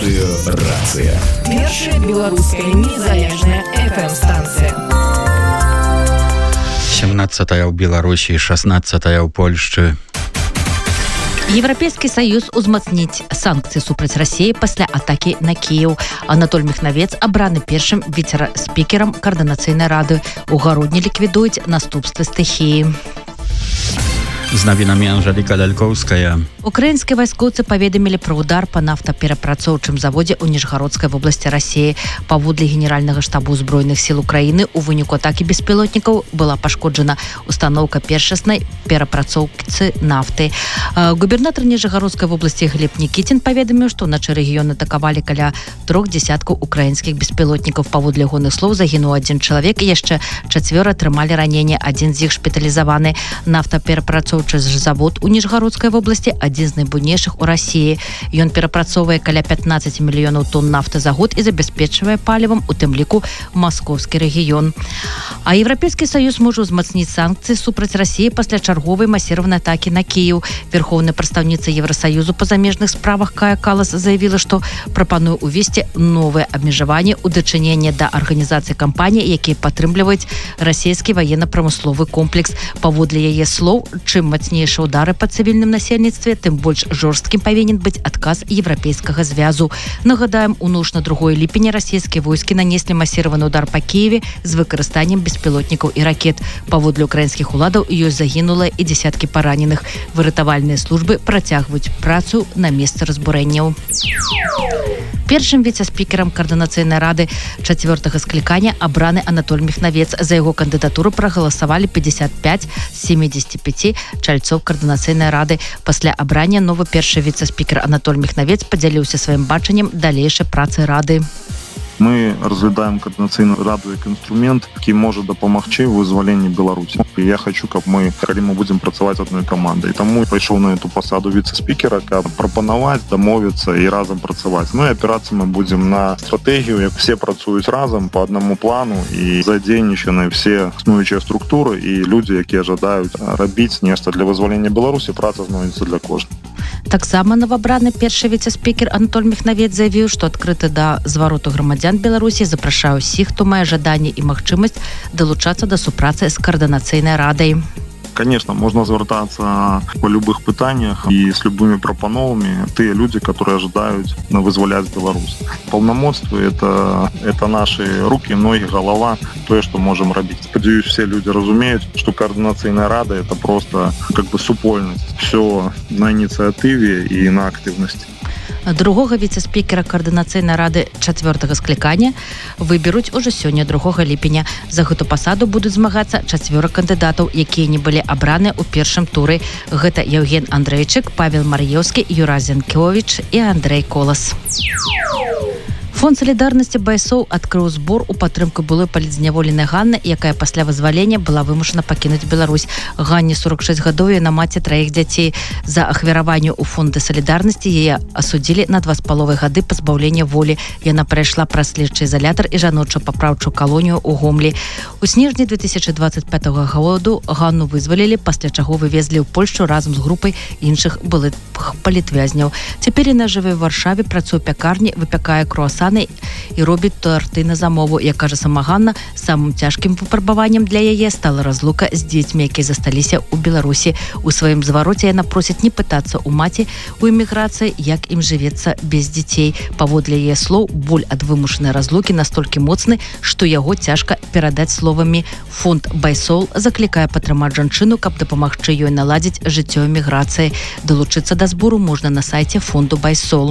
Радыё Рацыя. Першая беларуская незалежная FM-станцыя. 17-я ў Беларусі, 16-я ў Польшчы. Европейский Союз узмацніць санкцыі супраць России пасля атакі на Киев. Анатоль Михнавец абраны першым віцэ-спікерам Координацыйнай рады. У гародні ліквідуюць наступствы стыхіі. З навінамі Анжеліка Лялькоўская. Украінскія вайскоўцы паведамілі пра удар па нафтаперапрацоўчым заводзе ў Ніжгародскай вобласці Рассіі. Паводле генеральнага штабу Збройных сіл Украіны, у выніку атакі беспілотнікаў была пашкоджана устаноўка першаснай перапрацоўцы нафты. Губернатар Ніжгародскай вобласці Глеб Нікітін паведаміў, што ўначы рэгіён атакавалі каля 3 десяткаў украінскіх беспілотнікаў. Паводле ягоных слоў загінуў 1 чалавек і яшчэ 4 атрымалі раненне, 1 з іх шпіталізаваны. Нафтаперапрацоўчы завод у Ніжгародскай вобласці адзін з найбуйнейшых у Рассіі. Ён перапрацоўвае каля 15 мільёнаў тонн нафты за год і забяспечвае палівам, у тым ліку маскоўскі рэгіён. А Еўрапейскі Саюз можа ўзмацніць санкцыі супраць Рассіі пасля чарговай масіраванай атакі на Кіев. Верхоўная прадстаўніца Еўрасаюзу па замежных справах Кая Калас заявіла, што прапануе ўвесці новыя абмежаванні ў дачыненні да арганізацыі кампаній, якія падтрымліваюць расійскі ваенна-прамысловы комплекс. Паводле яе слоў, чым мацнейшыя удары па цывільным насельніцтве, тым больш жорсткім павінен быць адказ Еўрапейскага звязу. Нагадаем, у ноч на 2 ліпеня расійскія войскі нанеслі масіраваны удар па Кіеве з выкарыстаннем беспілотнікаў і ракет. Паводле украінскіх уладаў ёсць загінулыя і дзесяткі параненых. Выратавальныя службы працягваюць працу на месцы разбурэнняў. Першым віцэ-спікерам Координацыйнай рады 4-го склікання абраны Анатоль Михнавец. За яго кандыдатуру прагаласавалі 55 з 75 чальцоў Координацыйнай рады. Пасля абрання новы першы віцэ-спікер Анатоль Михнавец падзяліўся сваім бачаннем далейшай працы рады. Мы разглядаем Координацыйную раду як інструмент, які може дапамагчы ў вызваленні Беларусі. Я хочу, каб калі мы будем працаваць адной камандай. Таму пайшоў на эту пасаду віцэ-спікера, каб прапанаваць, дамовіцца і разам працаваць. Ну і апірацца мы будем на стратэгію, як все працуюць разам по аднаму плану і задзейнічаны все існуючыя структуры і людзі, якія жадаюць рабіць нешта для вызвалення Беларусі, праца знойдзецца для кожнага. Таксама новабраны першы віцэ-спікер Анатоль Михнавец заявіў, што адкрыты да звароту грамадзян Беларусі, запрашаю ўсіх, хто мае жаданне і магчымасць далучацца да супрацы з Координацыйнай радай. Конечно, можно звертаться по любых пытаниях и с любыми пропановами. Те люди, которые ожидают вызволять Беларусь. Полномочия это наши руки, ноги, голова, то, что можем робить. Сподеюсь, все люди разумеют, что Координацыйная рада это просто супольность. Все на инициативе и на активности. Другога віцэ-спікера Координацыйнай рады 4-го склікання выберуць ужо сёння 2 ліпеня. За гэту пасаду будуць змагацца 4 кандыдатаў, якія не былі абраны ў першым туры. Гэта Евген Андрэйчык, Павел Мар'еўскі, Юра Зенкевич і Андрей Колас. Фонд салідарнасці байцоў адкрыў збор у падтрымку былой палітзняволенай Ганны, якая пасля вызвалення была вымушана пакінуць Беларусь. Ганне 46 гадоў, яна маці 3 дзяцей. За ахвяраванне ў фонды салідарнасці яе асудзілі на 2,5 гады пазбаўлення волі. Яна прайшла праз следчы изолятор і жаночую папраўчую калонію ў Гомлі. У снежні 2025 году Ганну вызвалілі, пасля чаго вывезлі ў Польшчу разам з групай іншых былых палітвязняў. Цяпер яна жыве ў Варшаве, працуе ў пякарні, выпякае круасаны і робіць торты на замову. Як кажа сама Ганна, самым цяжкім выпрабаваннем для яе стала разлука з дзецьмі, якія засталіся ў Беларусі. У сваім звароце яна просіць не пытацца ў маці у эміграцыі, як ім жывецца без дзяцей. Паводле яе слоў, боль ад вымушанай разлукі настолькі моцны, што яго цяжка перадаць словамі. Фонд байцоў заклікае падтрымаць жанчыну, каб дапамагчы ёй наладзіць жыццё эміграцыі. Далучыцца да збору можна на сайце фонду байцоў.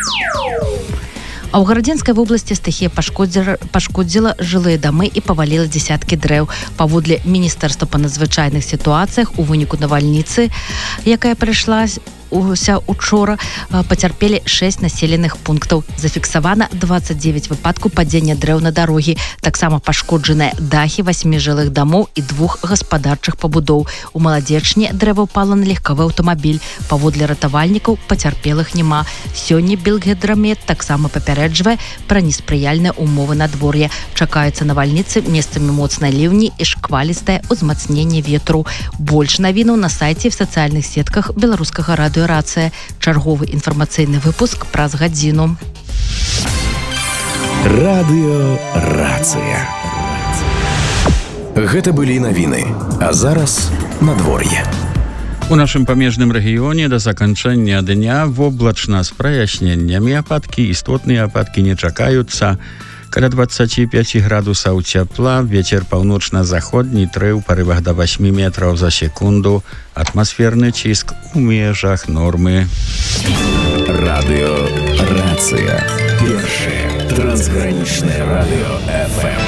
А ў Гарадзенскай вобласці стыхія пашкодзіла жылыя дамы і паваліла дзесяткі дрэў. Паводле Міністэрства па надзвычайных сітуацыях, у выніку навальніцы, якая прыйшлася учора, пацярпелі 6 населеных пунктаў. Зафіксавана 29 выпадкаў падзення дрэў на дарогі. Таксама пашкоджаныя дахі 8 жылых дамоў і 2 гаспадарчых пабудоў. У Маладзечні дрэва ўпала на легкавы аўтамабіль. Паводле ратавальнікаў пацярпелых няма. Сёння Белгідрамет таксама папярэджвае пра неспрыяльныя ўмовы надвор'я. Чакаюцца навальніцы, месцамі моцнай ліўні і шквалістае ўзмацненне ветру. Больш навінаў на сайце і в сацыяльных сетках беларускага радыё Рацыя. Чарговы інфармацыйны выпуск праз гадзіну. Радыёрацыя. Гэта былі навіны, а зараз надвор'е. У нашым памежным рэгіёне да заканчэння дня воблачна з праясненнямі. Ападкі, істотныя ападкі не чакаюцца. Каля 25 градусаў цяпла, вецер паўночна-заходні трэ ў парывах да 8 метраў за секунду. Атмасферны ціск у межах нормы. Радыёрацыя. Першае трансгранічнае радыё FM.